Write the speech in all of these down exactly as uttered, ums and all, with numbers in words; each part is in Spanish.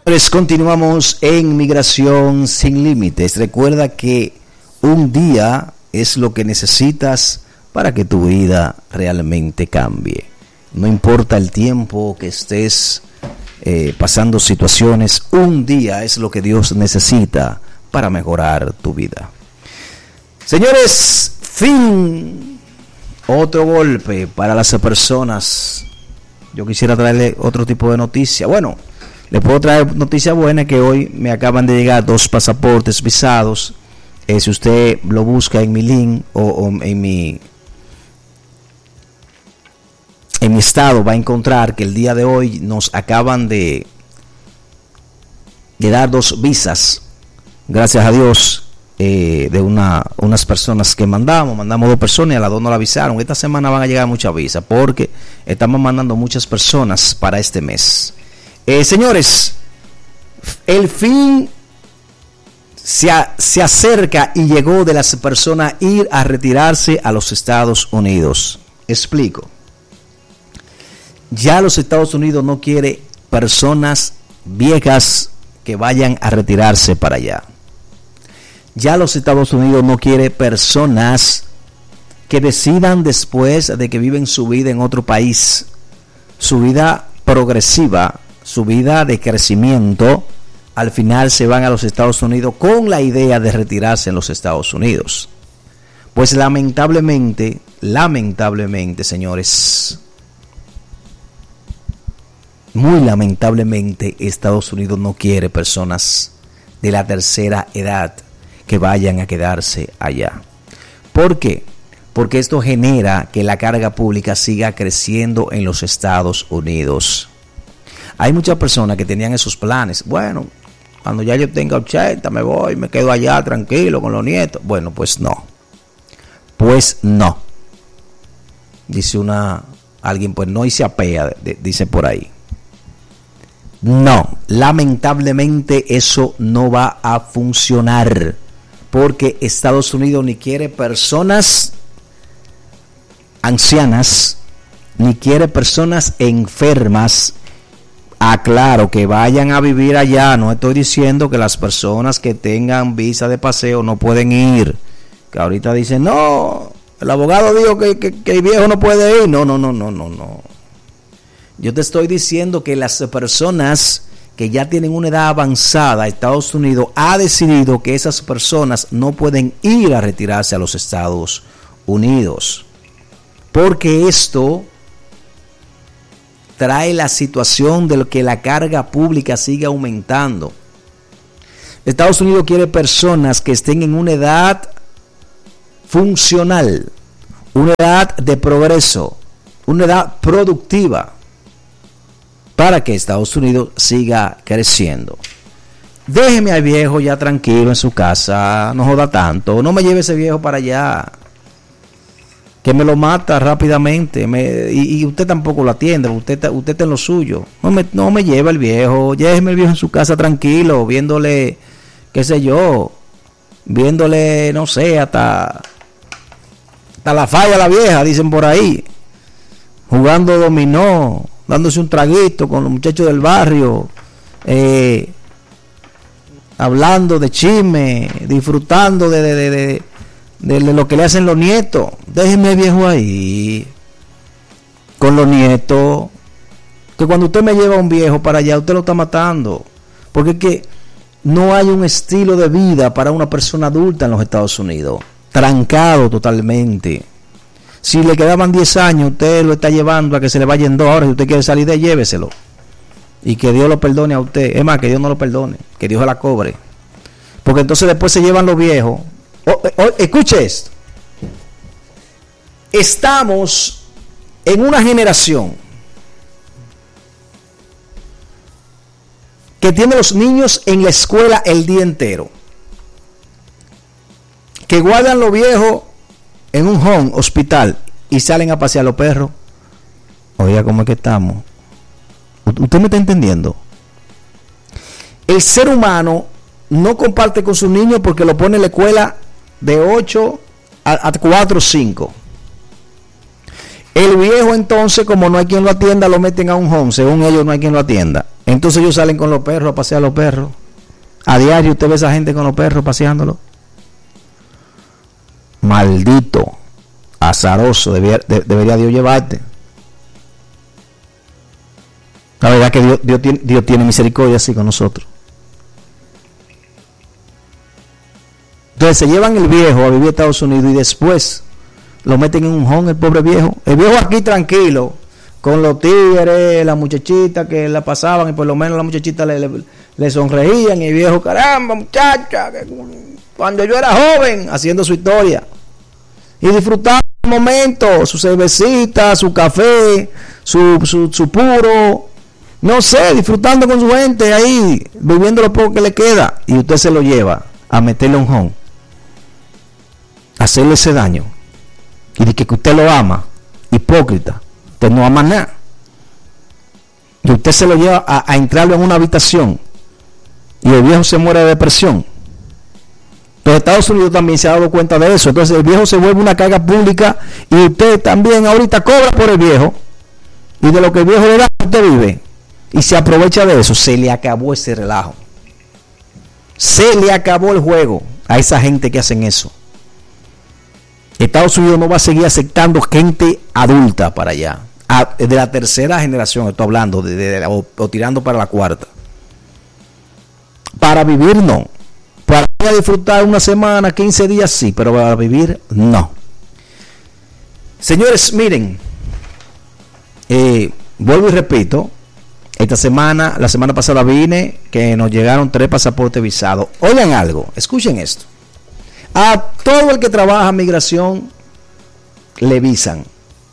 Pues continuamos en Migración Sin Límites. Recuerda que un día es lo que necesitas para que tu vida realmente cambie. No importa el tiempo que estés eh, pasando situaciones, un día es lo que Dios necesita para mejorar tu vida. Señores, fin. Otro golpe para las personas. Yo quisiera traerle otro tipo de noticia. Bueno, le puedo traer noticia buena, que hoy me acaban de llegar dos pasaportes visados. Eh, si usted lo busca en mi link o, o en mi en mi estado, va a encontrar que el día de hoy nos acaban de, de dar dos visas, gracias a Dios, eh, de una unas personas que mandamos, mandamos dos personas y a las dos no la avisaron. Esta semana van a llegar muchas visas porque estamos mandando muchas personas para este mes. Eh, señores, el fin se, a, se acerca y llegó de las personas ir a retirarse a los Estados Unidos. Explico. Ya los Estados Unidos no quiere personas viejas que vayan a retirarse para allá. Ya los Estados Unidos no quiere personas que decidan después de que viven su vida en otro país, su vida progresiva, su vida de crecimiento, al final se van a los Estados Unidos con la idea de retirarse en los Estados Unidos. Pues lamentablemente, lamentablemente, señores, muy lamentablemente, Estados Unidos no quiere personas de la tercera edad que vayan a quedarse allá. ¿Por qué? Porque esto genera que la carga pública siga creciendo en los Estados Unidos. Hay muchas personas que tenían esos planes. Bueno, cuando ya yo tenga ochenta me voy, me quedo allá tranquilo con los nietos. Bueno, pues no. Pues no. Dice una alguien, pues no, y se apea, dice por ahí. No, lamentablemente eso no va a funcionar, porque Estados Unidos ni quiere personas ancianas, ni quiere personas enfermas. Aclaro, que vayan a vivir allá. No estoy diciendo que las personas que tengan visa de paseo no pueden ir. Que ahorita dicen, no, el abogado dijo que, que, que el viejo no puede ir. No, no, no, no, no, no. Yo te estoy diciendo que las personas que ya tienen una edad avanzada, Estados Unidos ha decidido que esas personas no pueden ir a retirarse a los Estados Unidos. Porque esto trae la situación de que la carga pública sigue aumentando. Estados Unidos quiere personas que estén en una edad funcional, una edad de progreso, una edad productiva, para que Estados Unidos siga creciendo. Déjeme al viejo ya tranquilo en su casa, no joda tanto, no me lleve ese viejo para allá, que me lo mata rápidamente, me, y, y usted tampoco lo atiende, usted, usted está en lo suyo. No me, no me lleva el viejo, déjeme el viejo en su casa tranquilo, viéndole, qué sé yo, viéndole, no sé, hasta, hasta la falla a la vieja, dicen por ahí, jugando dominó, dándose un traguito con los muchachos del barrio, eh, hablando de chisme, disfrutando de, de, de, de, de, de lo que le hacen los nietos. Déjeme el viejo ahí con los nietos, que cuando usted me lleva a un viejo para allá, usted lo está matando, porque es que no hay un estilo de vida para una persona adulta en los Estados Unidos, trancado totalmente. Si le quedaban diez años, usted lo está llevando a que se le vayan dos. Ahora, si usted quiere salir de ahí, lléveselo. Y que Dios lo perdone a usted. Es más, que Dios no lo perdone. Que Dios se la cobre. Porque entonces después se llevan los viejos. Oh, oh, escuche esto. Estamos en una generación que tiene los niños en la escuela el día entero. Que guardan los viejos en un home, hospital, y salen a pasear los perros. Oiga, ¿cómo es que estamos? ¿Usted me está entendiendo? El ser humano no comparte con sus niños porque lo pone en la escuela de ocho a cuatro o cinco. El viejo entonces, como no hay quien lo atienda, lo meten a un home. Según ellos no hay quien lo atienda. Entonces ellos salen con los perros a pasear a los perros. A diario usted ve a esa gente con los perros paseándolos. Maldito, azaroso, debería, de, debería Dios llevarte. La verdad que Dios, Dios, tiene, Dios tiene misericordia así con nosotros. Entonces se llevan el viejo a vivir a Estados Unidos y después lo meten en un home el pobre viejo. El viejo aquí tranquilo, con los tigres, la muchachita que la pasaban y por lo menos la muchachita le, le, le sonreían y el viejo, caramba muchacha, que cuando yo era joven, haciendo su historia y disfrutando el momento, su cervecita, su café, su, su, su puro, no sé, disfrutando con su gente ahí, viviendo lo poco que le queda, y usted se lo lleva a meterle un home, hacerle ese daño y de que usted lo ama. Hipócrita, usted no ama nada y usted se lo lleva a, a entrarlo en una habitación y el viejo se muere de depresión. Pero Estados Unidos también se ha dado cuenta de eso. Entonces el viejo se vuelve una carga pública y usted también ahorita cobra por el viejo y de lo que el viejo le da usted vive y se aprovecha de eso. Se le acabó ese relajo, se le acabó el juego a esa gente que hacen eso. Estados Unidos no va a seguir aceptando gente adulta para allá, a, de la tercera generación estoy hablando, de, de, de, o, o tirando para la cuarta. Para vivir no, para disfrutar una semana, quince días sí, pero para vivir no. Señores, miren, eh, vuelvo y repito, esta semana, la semana pasada vine que nos llegaron tres pasaportes visados. Oigan algo, escuchen esto. A todo el que trabaja en migración le visan.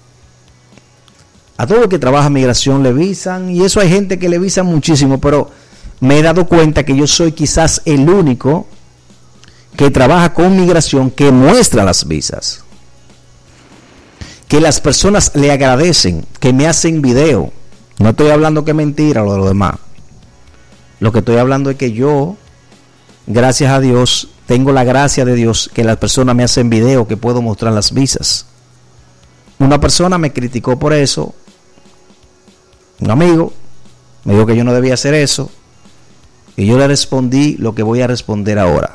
A todo el que trabaja en migración le visan. Y eso hay gente que le visan muchísimo. Pero me he dado cuenta que yo soy quizás el único que trabaja con migración que muestra las visas. Que las personas le agradecen. Que me hacen video. No estoy hablando que es mentira lo de lo demás. Lo que estoy hablando es que yo, gracias a Dios, tengo la gracia de Dios que las personas me hacen video que puedo mostrar las visas. Una persona me criticó por eso. Un amigo me dijo que yo no debía hacer eso. Y yo le respondí lo que voy a responder ahora.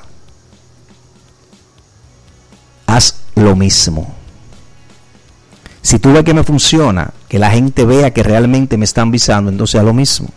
Haz lo mismo. Si tú ves que me funciona, que la gente vea que realmente me están visando, entonces haz lo mismo.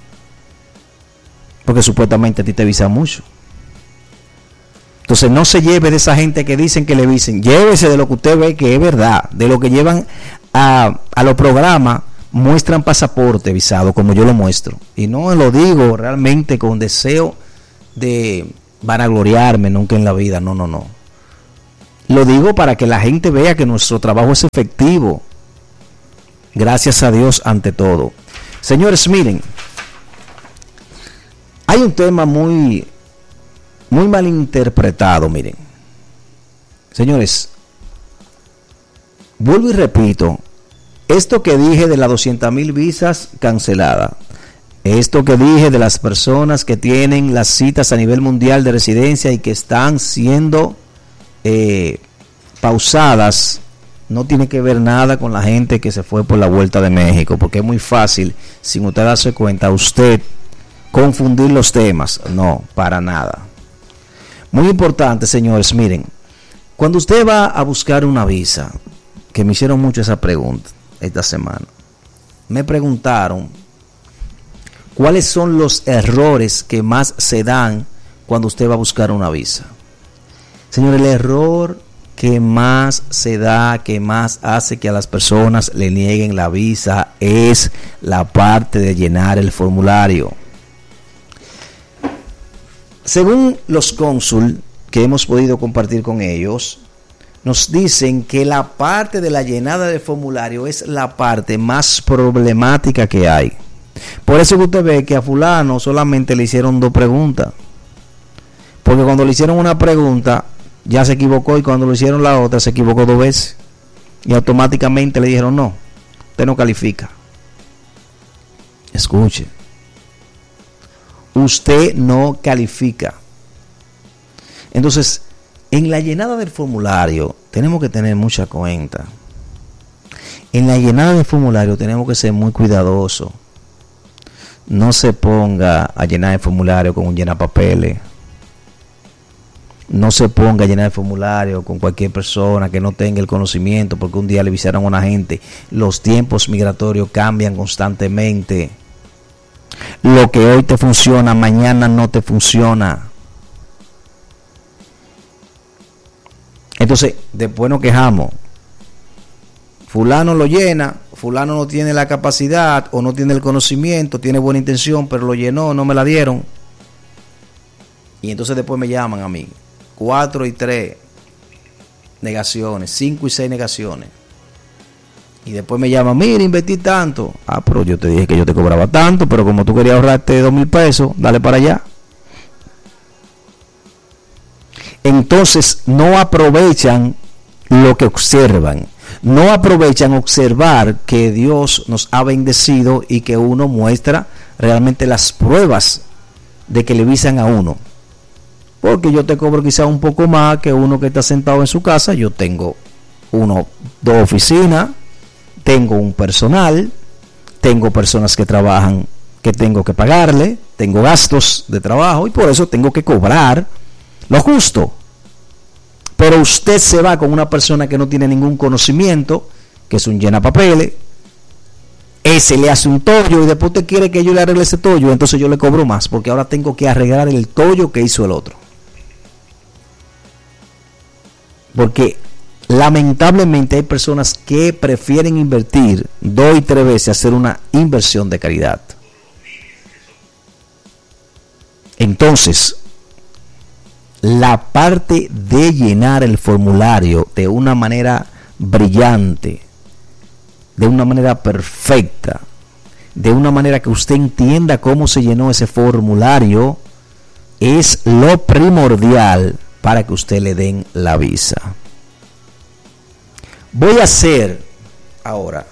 Porque supuestamente a ti te visan mucho. Entonces no se lleve de esa gente que dicen que le visen. Llévese de lo que usted ve que es verdad. De lo que llevan a, a los programas, muestran pasaporte visado como yo lo muestro. Y no lo digo realmente con deseo de vanagloriarme nunca en la vida. No, no, no. Lo digo para que la gente vea que nuestro trabajo es efectivo. Gracias a Dios ante todo. Señores, miren. Hay un tema muy... muy mal interpretado, miren. Señores, vuelvo y repito, esto que dije de las doscientas mil visas canceladas, esto que dije de las personas que tienen las citas a nivel mundial de residencia y que están siendo eh, pausadas, no tiene que ver nada con la gente que se fue por la vuelta de México, porque es muy fácil, sin usted darse cuenta, usted confundir los temas. No, para nada. Muy importante, señores, miren, cuando usted va a buscar una visa, que me hicieron mucho esa pregunta esta semana, me preguntaron cuáles son los errores que más se dan cuando usted va a buscar una visa. Señor, el error que más se da, que más hace que a las personas le nieguen la visa es la parte de llenar el formulario. Según los cónsul que hemos podido compartir con ellos, nos dicen que la parte de la llenada del formulario es la parte más problemática que hay. Por eso que usted ve que a fulano solamente le hicieron dos preguntas. Porque cuando le hicieron una pregunta, ya se equivocó, y cuando le hicieron la otra, se equivocó dos veces. Y automáticamente le dijeron, no, usted no califica. Escuche. Usted no califica. Entonces, en la llenada del formulario tenemos que tener mucha cuenta. En la llenada del formulario tenemos que ser muy cuidadosos. no se ponga a llenar el formulario con un llenapapeles. No se ponga a llenar el formulario con cualquier persona que no tenga el conocimiento, porque un día le avisaron a una gente. Los tiempos migratorios cambian constantemente. Lo que hoy te funciona, mañana no te funciona. Entonces, después nos quejamos. Fulano lo llena, fulano no tiene la capacidad o no tiene el conocimiento, tiene buena intención, pero lo llenó, no me la dieron. Y entonces después me llaman a mí. Cuatro y tres negaciones, cinco y seis negaciones. Y después me llaman, mira, invertí tanto. Ah, pero yo te dije que yo te cobraba tanto, pero como tú querías ahorrarte dos mil pesos, dale para allá. Entonces no aprovechan lo que observan. No aprovechan observar que Dios nos ha bendecido y que uno muestra realmente las pruebas de que le visan a uno. Porque yo te cobro quizá un poco más que uno que está sentado en su casa. Yo tengo uno, dos oficinas, tengo un personal, tengo personas que trabajan que tengo que pagarle, tengo gastos de trabajo y por eso tengo que cobrar lo justo. Pero usted se va con una persona que no tiene ningún conocimiento, que es un llenapapeles, ese le hace un tollo y después usted quiere que yo le arregle ese tollo, entonces yo le cobro más porque ahora tengo que arreglar el tollo que hizo el otro. Porque lamentablemente hay personas que prefieren invertir dos y tres veces hacer una inversión de calidad. Entonces, la parte de llenar el formulario de una manera brillante, de una manera perfecta, de una manera que usted entienda cómo se llenó ese formulario, es lo primordial para que usted le den la visa. Voy a hacer ahora,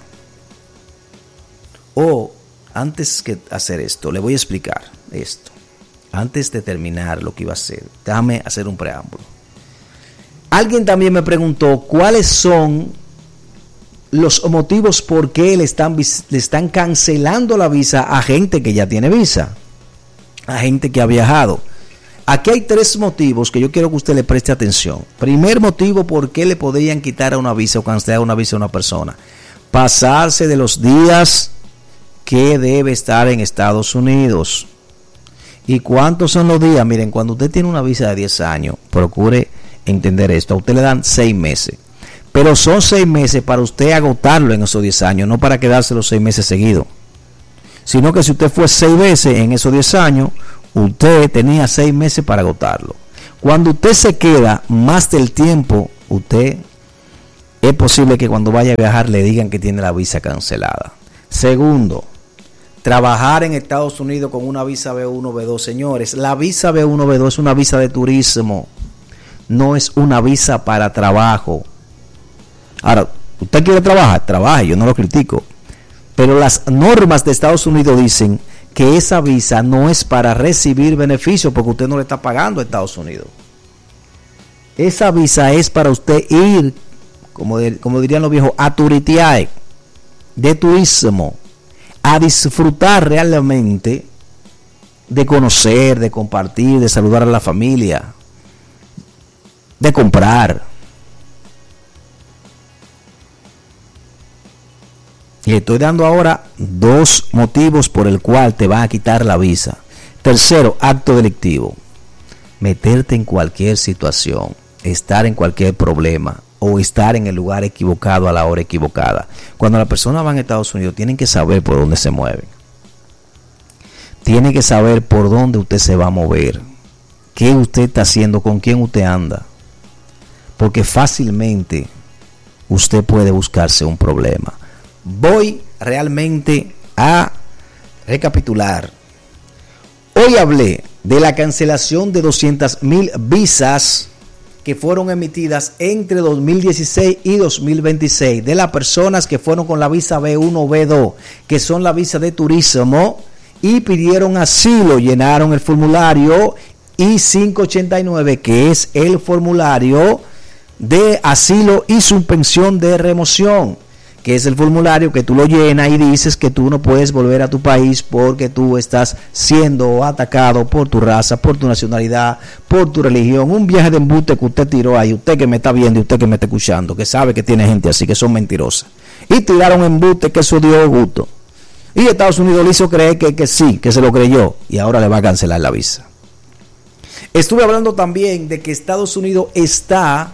o antes que hacer esto, le voy a explicar esto. Antes de terminar lo que iba a hacer, déjame hacer un preámbulo. Alguien también me preguntó cuáles son los motivos por qué le están, le están cancelando la visa a gente que ya tiene visa, a gente que ha viajado. Aquí hay tres motivos que yo quiero que usted le preste atención. Primer motivo, por qué le podrían quitar a una visa o cancelar una visa a una persona: pasarse de los días que debe estar en Estados Unidos. ¿Y cuántos son los días? Miren, cuando usted tiene una visa de diez años, procure entender esto. A usted le dan seis meses. Pero son seis meses para usted agotarlo en esos diez años, no para quedarse los seis meses seguidos. Sino que si usted fue seis veces en esos diez años, usted tenía seis meses para agotarlo. Cuando usted se queda más del tiempo, usted es posible que cuando vaya a viajar le digan que tiene la visa cancelada. Segundo, trabajar en Estados Unidos con una visa B uno, B dos. Señores, la visa B uno, B dos es una visa de turismo, no es una visa para trabajo. Ahora, usted quiere trabajar, trabaje, yo no lo critico, pero las normas de Estados Unidos dicen que esa visa no es para recibir beneficios, porque usted no le está pagando a Estados Unidos. Esa visa es para usted ir, como, de, como dirían los viejos, a turitear, de turismo, a disfrutar realmente de conocer, de compartir, de saludar a la familia, de comprar. Y le estoy dando ahora dos motivos por el cual te van a quitar la visa. Tercero, acto delictivo: meterte en cualquier situación, estar en cualquier problema o estar en el lugar equivocado a la hora equivocada. Cuando las personas van a Estados Unidos, tienen que saber por dónde se mueven. Tienen que saber por dónde usted se va a mover, qué usted está haciendo, con quién usted anda, porque fácilmente usted puede buscarse un problema. Voy realmente a recapitular. Hoy hablé de la cancelación de doscientas mil visas que fueron emitidas entre dos mil dieciséis y dos mil veintiséis, de las personas que fueron con la visa B uno, B dos, que son la visa de turismo, y pidieron asilo, llenaron el formulario I quinientos ochenta y nueve, que es el formulario de asilo y suspensión de remoción, que es el formulario que tú lo llenas y dices que tú no puedes volver a tu país porque tú estás siendo atacado por tu raza, por tu nacionalidad, por tu religión. Un viaje de embuste que usted tiró ahí, usted que me está viendo y usted que me está escuchando, que sabe que tiene gente así, que son mentirosas. Y tiraron embuste que eso dio gusto. Y Estados Unidos le hizo creer que, que sí, que se lo creyó, y ahora le va a cancelar la visa. Estuve hablando también de que Estados Unidos está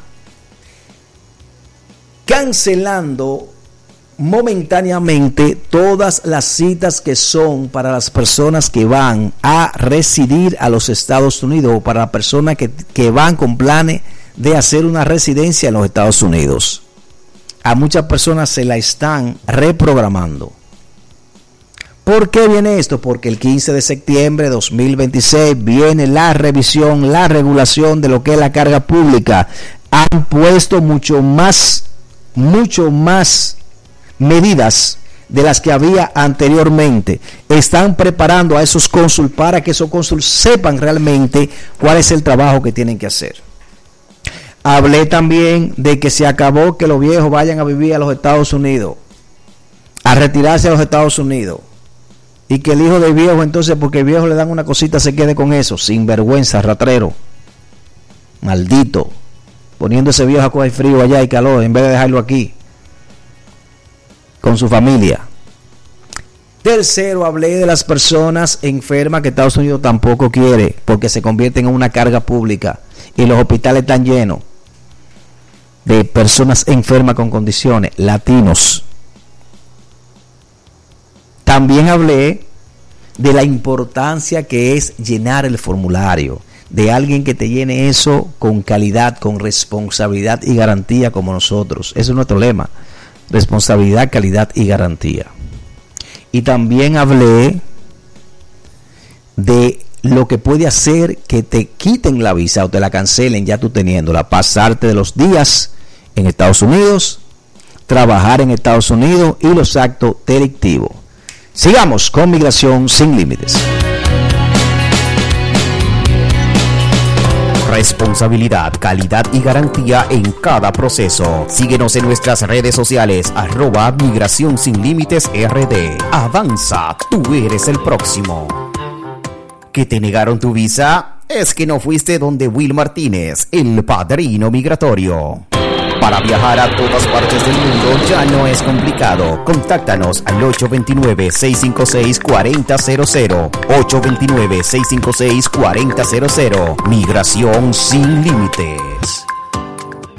cancelando momentáneamente todas las citas que son para las personas que van a residir a los Estados Unidos o para las personas que, que van con planes de hacer una residencia en los Estados Unidos. A muchas personas se la están reprogramando. ¿Por qué viene esto? Porque el quince de septiembre de dos mil veintiséis viene la revisión, la regulación de lo que es la carga pública. Han puesto mucho más, mucho más medidas de las que había anteriormente. Están preparando a esos cónsules para que esos cónsules sepan realmente cuál es el trabajo que tienen que hacer. Hablé también de que se acabó que los viejos vayan a vivir a los Estados Unidos, a retirarse a los Estados Unidos, y que el hijo del viejo, entonces, porque el viejo le dan una cosita, se quede con eso. Sinvergüenza, ratrero, maldito, poniendo ese viejo a coger frío allá y calor en vez de dejarlo aquí con su familia. Tercero, hablé de las personas enfermas que Estados Unidos tampoco quiere, porque se convierten en una carga pública y los hospitales están llenos de personas enfermas con condiciones, latinos. También hablé de la importancia que es llenar el formulario, de alguien que te llene eso con calidad, con responsabilidad y garantía como nosotros. Ese es nuestro lema: responsabilidad, calidad y garantía. Y también hablé de lo que puede hacer que te quiten la visa o te la cancelen ya tú teniéndola, pasarte de los días en Estados Unidos, trabajar en Estados Unidos y los actos delictivos. Sigamos con Migración Sin Límites. Responsabilidad, calidad y garantía en cada proceso. Síguenos en nuestras redes sociales, arroba Migración Sin Límites R D. Avanza, tú eres el próximo. ¿Que te negaron tu visa? Es que no fuiste donde Will Martínez, el padrino migratorio. Para viajar a todas partes del mundo ya no es complicado. Contáctanos al ocho dos nueve, seis cinco seis, cuatro cero cero cero. ocho dos nueve, seis cinco seis, cuatro cero cero cero. Migración Sin Límites.